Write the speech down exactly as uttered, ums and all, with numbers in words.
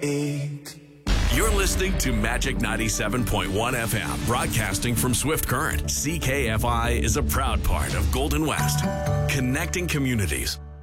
ache. You're listening to Magic ninety-seven point one F M, broadcasting from Swift Current. C K F I is a proud part of Golden West, connecting communities.